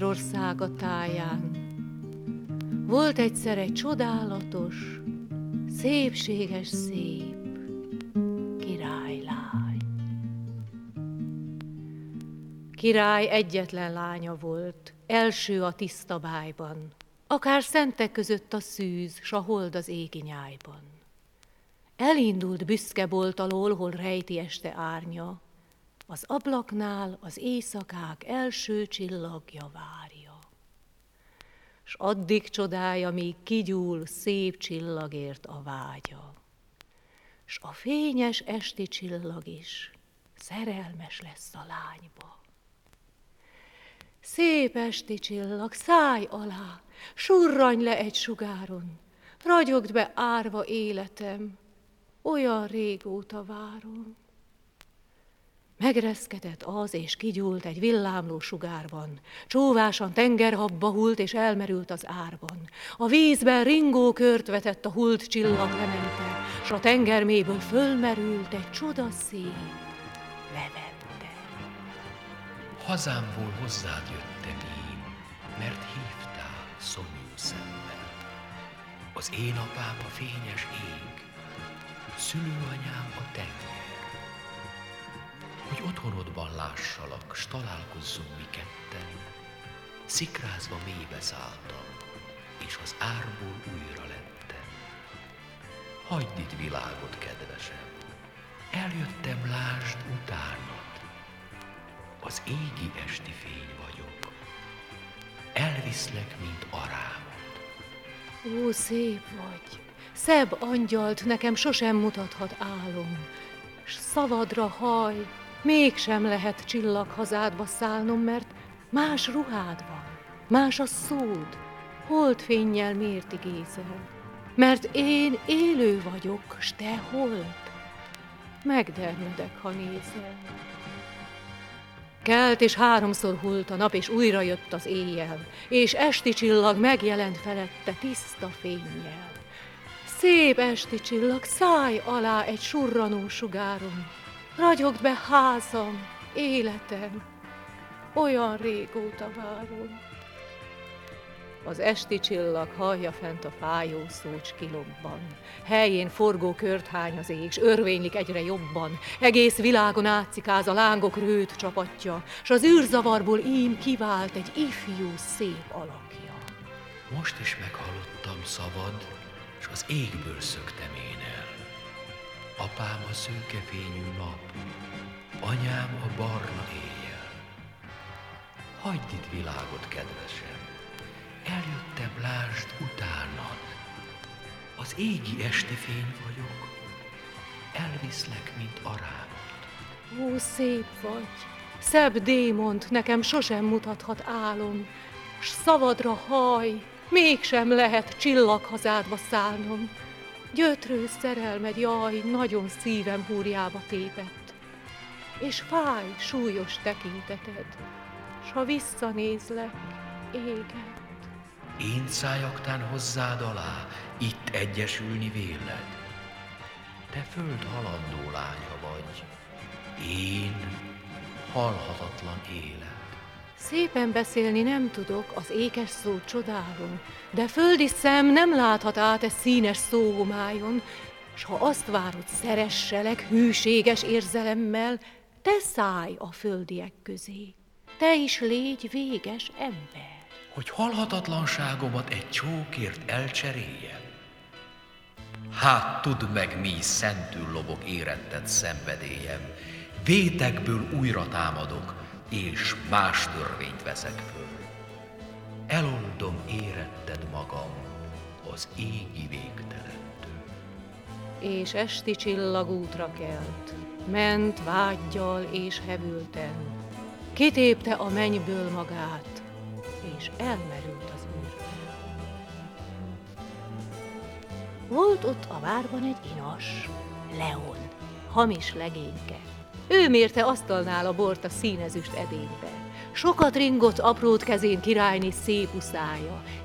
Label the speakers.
Speaker 1: országa táján volt egyszer egy csodálatos, szépséges szép királylány. Király egyetlen lánya volt, első a tiszta bájban, akár szentek között a szűz, s a hold az égi nyájban. Elindult büszke bolt alól, hol rejti este árnya, az ablaknál az éjszakák első csillagja várja. S addig csodálja, míg kigyúl szép csillagért a vágya. S a fényes esti csillag is szerelmes lesz a lányba. Szép esti csillag, szállj alá, surranj le egy sugáron, ragyogd be árva életem, olyan régóta várom. Megreszketett az, és kigyúlt egy villámló sugárban. Csóvásan tengerhabba hult, és elmerült az árban. A vízben ringó kört vetett a hult csillag lemente, s a tengermélyből fölmerült egy csodaszép levente.
Speaker 2: Hazámból hozzád jöttem én, mert hívtál szomjú szemmel. Az én apám a fényes ég, szülőanyám a tenger. Hogy otthonodban lássalak, s találkozzunk mi ketten. Szikrázva mélybe szálltam, és az árból újra lettem. Hagyd itt világot, kedvesem, eljöttem, lásd utánad. Az égi esti fény vagyok, elviszlek, mint arámat.
Speaker 1: Ó, szép vagy, szebb angyalt nekem sosem mutathat álom, s szavadra haj, mégsem lehet csillaghazádba szállnom, mert más ruhád van, más a szód, holdfénnyel miért igézel? Mert én élő vagyok, s te hold, megdermedek, ha nézel. Kelt, és háromszor hult a nap, és újra jött az éjjel, és esti csillag megjelent felette tiszta fénnyel. Szép esti csillag, szállj alá egy surranó sugáron, ragyogd be házam, életem, olyan régóta várom. Az esti csillag hallja fent a fájó szócskilobban, helyén forgó kört hány az ég, s örvénylik egyre jobban, egész világon átszikáz a lángok rőt csapatja, s az űrzavarból ím kivált egy ifjú szép alakja.
Speaker 2: Most is meghallottam szavad, s az égből szöktem én el. Apám a szőkefényű nap, anyám a barna éjjel. Hagyd itt világot, kedvesem, eljöttem, lásd utánad. Az égi esti fény vagyok, elviszlek, mint arámat.
Speaker 1: Ó, szép vagy, szebb démont nekem sosem mutathat álom, s szavadra haj, mégsem lehet csillaghazádba szállnom. Gyötrő szerelmed, jaj, nagyon szívem húrjába tépett, és fáj súlyos tekinteted, s ha visszanézlek, éget.
Speaker 2: Én szálljak hozzád alá, itt egyesülni véled. Te föld halandó lánya vagy, én halhatatlan élet.
Speaker 1: Szépen beszélni nem tudok, az ékes szó csodálom, de földi szem nem láthat át e színes szóhomályon, s ha azt várod, szeresselek hűséges érzelemmel, te szállj a földiek közé, te is légy véges ember.
Speaker 2: Hogy halhatatlanságomat egy csókért elcseréljem? Hát tudd meg, mi szentül lobog érettet szenvedélyem, vétekből újra támadok, és más törvényt veszek föl. Eloldom éretted magam az égi végtelentől.
Speaker 1: És esti csillag útra kelt, ment vággyal és hevülten, kitépte a mennyből magát, és elmerült az űrben. Volt ott a várban egy inas, Leon, hamis legényke. Ő mérte asztalnál a bort a színezüst edénybe. Sokat ringott aprót kezén királyné szép uszája,